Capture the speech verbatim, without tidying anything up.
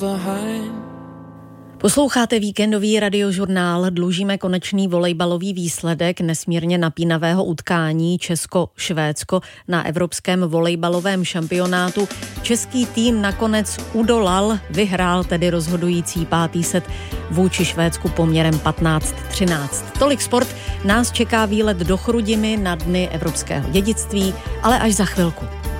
Posloucháte víkendový radiožurnál, dlužíme konečný volejbalový výsledek nesmírně napínavého utkání Česko-Švédsko na evropském volejbalovém šampionátu. Český tým nakonec udolal, vyhrál tedy rozhodující pátý set vůči Švédsku poměrem patnáct třináct. Tolik sport, nás čeká výlet do Chrudimi na dny evropského dědictví, ale až za chvilku.